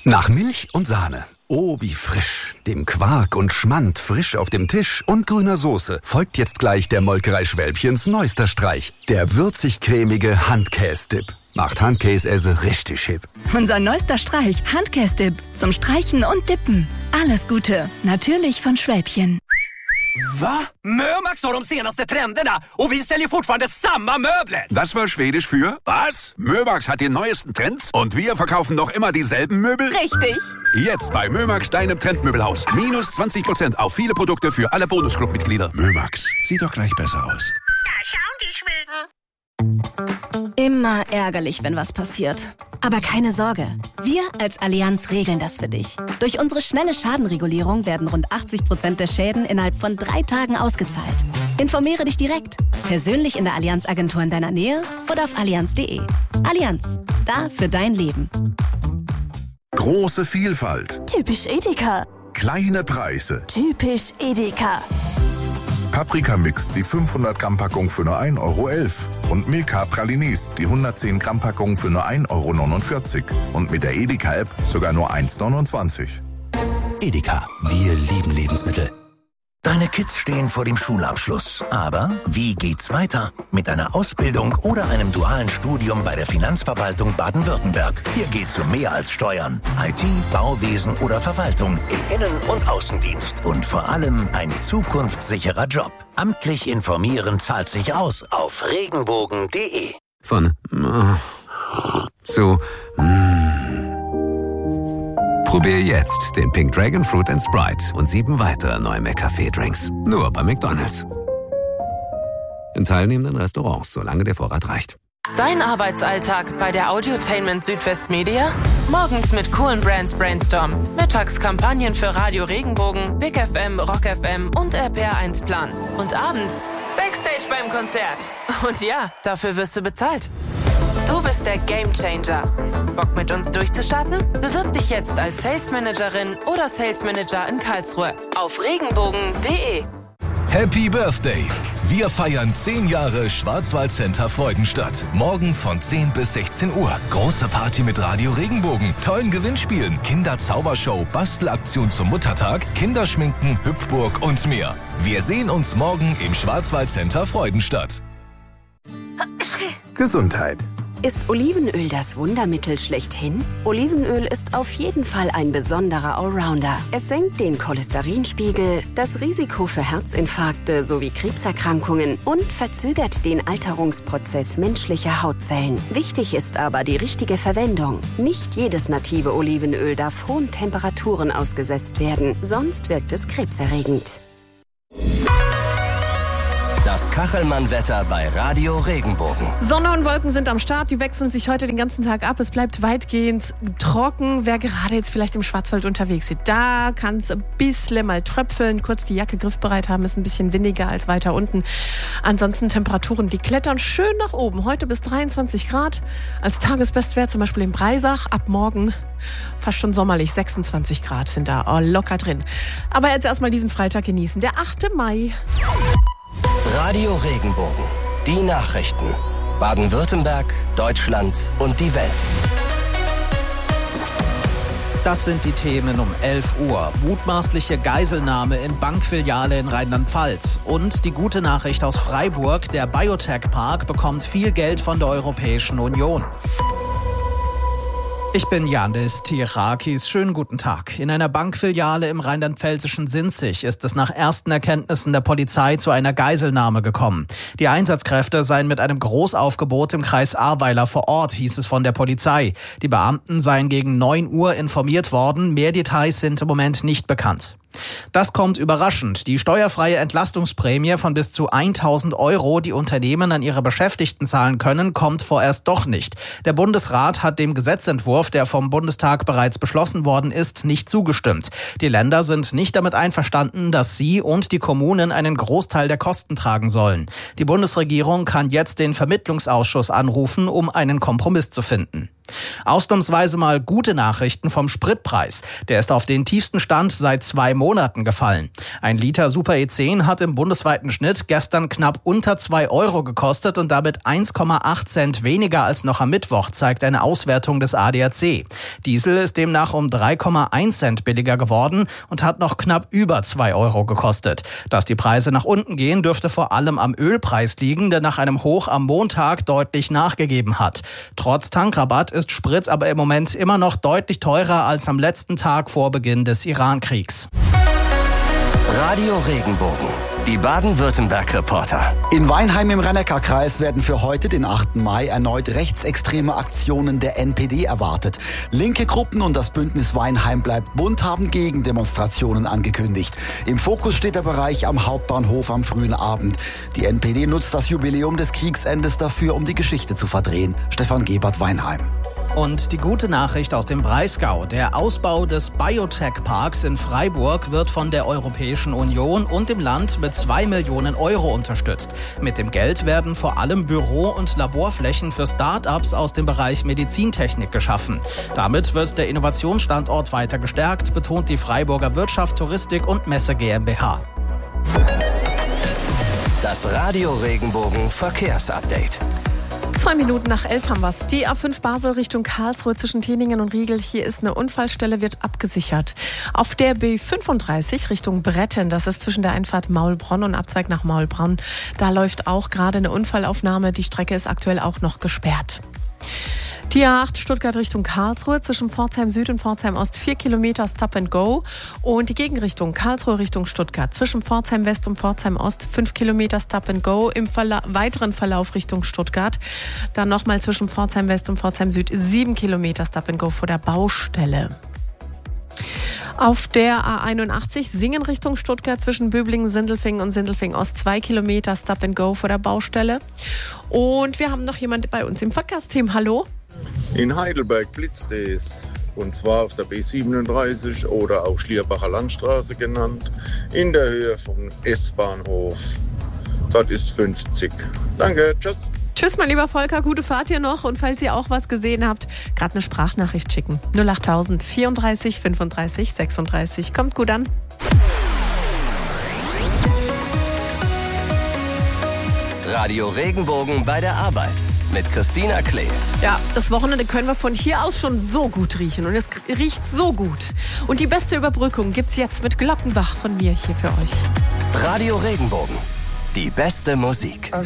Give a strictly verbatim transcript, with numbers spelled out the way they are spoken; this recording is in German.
Nach Milch und Sahne. Oh, wie frisch. Dem Quark und Schmand frisch auf dem Tisch und grüner Soße folgt jetzt gleich der Molkerei Schwälbchens neuester Streich. Der würzig-cremige Handkäse-Dip. Macht Handkäse richtig hip. Unser neuester Streich, Handkäse-Dip. Zum Streichen und Dippen. Alles Gute. Natürlich von Schwälbchen. Va? Mömax har de senaste trenderna och vi säljer fortfarande samma möbler. Das war Schwedisch für was? Mömax hat die neuesten Trends und wir verkaufen noch immer dieselben Möbel? Richtig. Jetzt bei Mömax, deinem Trendmöbelhaus. Minus zwanzig Prozent auf viele Produkte für alle Bonusclub-Mitglieder. Mömax, sieht doch gleich besser aus. Da schauen die Schweden. Immer ärgerlich, wenn was passiert. Aber keine Sorge, wir als Allianz regeln das für dich. Durch unsere schnelle Schadenregulierung werden rund achtzig Prozent der Schäden innerhalb von drei Tagen ausgezahlt. Informiere dich direkt, persönlich in der Allianz-Agentur in deiner Nähe oder auf allianz punkt de. Allianz, da für dein Leben. Große Vielfalt. Typisch Edeka. Kleine Preise. Typisch Edeka. Paprika-Mix, die fünfhundert Gramm Packung für nur ein Euro elf. Und Milka Pralinis, die hundertzehn Gramm Packung für nur ein Euro neunundvierzig. Und mit der Edeka-App sogar nur eins neunundzwanzig. Edeka, wir lieben Lebensmittel. Deine Kids stehen vor dem Schulabschluss. Aber wie geht's weiter? Mit einer Ausbildung oder einem dualen Studium bei der Finanzverwaltung Baden-Württemberg. Hier geht's um mehr als Steuern. I T, Bauwesen oder Verwaltung im Innen- und Außendienst. Und vor allem ein zukunftssicherer Job. Amtlich informieren zahlt sich aus auf regenbogen punkt de. Von äh, zu äh. Probier jetzt den Pink Dragon Fruit and Sprite und sieben weitere neue McCafé-Drinks. Nur bei McDonald's. In teilnehmenden Restaurants, solange der Vorrat reicht. Dein Arbeitsalltag bei der Audiotainment Südwest Media? Morgens mit coolen Brands Brainstorm. Mittags Kampagnen für Radio Regenbogen, Big F M, Rock F M und R P R eins Plan. Und abends Backstage beim Konzert. Und ja, dafür wirst du bezahlt. Du bist der Gamechanger. Bock mit uns durchzustarten? Bewirb dich jetzt als Sales Managerin oder Sales Manager in Karlsruhe auf regenbogen punkt de. Happy Birthday! Wir feiern zehn Jahre Schwarzwaldcenter Freudenstadt. Morgen von zehn bis sechzehn Uhr. Große Party mit Radio Regenbogen, tollen Gewinnspielen, Kinderzaubershow, Bastelaktion zum Muttertag, Kinderschminken, Hüpfburg und mehr. Wir sehen uns morgen im Schwarzwaldcenter Freudenstadt. Gesundheit. Ist Olivenöl das Wundermittel schlechthin? Olivenöl ist auf jeden Fall ein besonderer Allrounder. Es senkt den Cholesterinspiegel, das Risiko für Herzinfarkte sowie Krebserkrankungen und verzögert den Alterungsprozess menschlicher Hautzellen. Wichtig ist aber die richtige Verwendung. Nicht jedes native Olivenöl darf hohen Temperaturen ausgesetzt werden, sonst wirkt es krebserregend. Das Kachelmann-Wetter bei Radio Regenbogen. Sonne und Wolken sind am Start. Die wechseln sich heute den ganzen Tag ab. Es bleibt weitgehend trocken. Wer gerade jetzt vielleicht im Schwarzwald unterwegs ist, da kann es ein bisschen mal tröpfeln. Kurz die Jacke griffbereit haben, ist ein bisschen windiger als weiter unten. Ansonsten Temperaturen, die klettern schön nach oben. Heute bis dreiundzwanzig Grad. Als Tagesbestwert zum Beispiel in Breisach. Ab morgen fast schon sommerlich. sechsundzwanzig Grad sind da oh, locker drin. Aber jetzt erstmal diesen Freitag genießen. Der achte Mai. Radio Regenbogen. Die Nachrichten. Baden-Württemberg, Deutschland und die Welt. Das sind die Themen um elf Uhr. Mutmaßliche Geiselnahme in Bankfiliale in Rheinland-Pfalz. Und die gute Nachricht aus Freiburg. Der Biotech-Park bekommt viel Geld von der Europäischen Union. Ich bin Yandis Tirakis. Schönen guten Tag. In einer Bankfiliale im rheinland-pfälzischen Sinzig ist es nach ersten Erkenntnissen der Polizei zu einer Geiselnahme gekommen. Die Einsatzkräfte seien mit einem Großaufgebot im Kreis Ahrweiler vor Ort, hieß es von der Polizei. Die Beamten seien gegen neun Uhr informiert worden. Mehr Details sind im Moment nicht bekannt. Das kommt überraschend. Die steuerfreie Entlastungsprämie von bis zu tausend Euro, die Unternehmen an ihre Beschäftigten zahlen können, kommt vorerst doch nicht. Der Bundesrat hat dem Gesetzentwurf, der vom Bundestag bereits beschlossen worden ist, nicht zugestimmt. Die Länder sind nicht damit einverstanden, dass sie und die Kommunen einen Großteil der Kosten tragen sollen. Die Bundesregierung kann jetzt den Vermittlungsausschuss anrufen, um einen Kompromiss zu finden. Ausnahmsweise mal gute Nachrichten vom Spritpreis. Der ist auf den tiefsten Stand seit zwei Monaten gefallen. Ein Liter Super E zehn hat im bundesweiten Schnitt gestern knapp unter zwei Euro gekostet und damit eins Komma acht Cent weniger als noch am Mittwoch, zeigt eine Auswertung des A D A C. Diesel ist demnach um drei Komma eins Cent billiger geworden und hat noch knapp über zwei Euro gekostet. Dass die Preise nach unten gehen, dürfte vor allem am Ölpreis liegen, der nach einem Hoch am Montag deutlich nachgegeben hat. Trotz Tankrabatt ist Sprit aber im Moment immer noch deutlich teurer als am letzten Tag vor Beginn des Iran-Kriegs. Radio Regenbogen, die Baden-Württemberg-Reporter. In Weinheim im Rhein-Neckar-Kreis werden für heute, den achten Mai, erneut rechtsextreme Aktionen der N P D erwartet. Linke Gruppen und das Bündnis Weinheim bleibt bunt haben Gegendemonstrationen angekündigt. Im Fokus steht der Bereich am Hauptbahnhof am frühen Abend. Die N P D nutzt das Jubiläum des Kriegsendes dafür, um die Geschichte zu verdrehen. Stefan Gebert, Weinheim. Und die gute Nachricht aus dem Breisgau. Der Ausbau des Biotech-Parks in Freiburg wird von der Europäischen Union und dem Land mit zwei Millionen Euro unterstützt. Mit dem Geld werden vor allem Büro- und Laborflächen für Start-ups aus dem Bereich Medizintechnik geschaffen. Damit wird der Innovationsstandort weiter gestärkt, betont die Freiburger Wirtschaft, Touristik und Messe GmbH. Das Radio Regenbogen Verkehrsupdate. Zwei Minuten nach elf haben wir's. Die A fünf Basel Richtung Karlsruhe zwischen Teningen und Riegel. Hier ist eine Unfallstelle, wird abgesichert. Auf der B fünfunddreißig Richtung Bretten, das ist zwischen der Einfahrt Maulbronn und Abzweig nach Maulbronn. Da läuft auch gerade eine Unfallaufnahme. Die Strecke ist aktuell auch noch gesperrt. Die A acht Stuttgart Richtung Karlsruhe zwischen Pforzheim Süd und Pforzheim Ost vier Kilometer Stop and Go und die Gegenrichtung Karlsruhe Richtung Stuttgart zwischen Pforzheim West und Pforzheim Ost fünf Kilometer Stop and Go im Verla- weiteren Verlauf Richtung Stuttgart. Dann nochmal zwischen Pforzheim West und Pforzheim Süd sieben Kilometer Stop and Go vor der Baustelle. Auf der A einundachtzig Singen Richtung Stuttgart zwischen Böblingen, Sindelfingen und Sindelfingen Ost zwei Kilometer Stop and Go vor der Baustelle. Und wir haben noch jemanden bei uns im Verkehrsteam. Hallo? In Heidelberg blitzt es, und zwar auf der B siebenunddreißig oder auch Schlierbacher Landstraße genannt, in der Höhe vom S-Bahnhof. Das ist fünfzig. Danke, tschüss. Tschüss, mein lieber Volker, gute Fahrt hier noch. Und falls ihr auch was gesehen habt, gerade eine Sprachnachricht schicken. null achttausend vierunddreißig fünfunddreißig sechsunddreißig. Kommt gut an. Radio Regenbogen bei der Arbeit mit Christina Klee. Ja, das Wochenende können wir von hier aus schon so gut riechen. Und es riecht so gut. Und die beste Überbrückung gibt's jetzt mit Glockenbach von mir hier für euch. Radio Regenbogen, die beste Musik.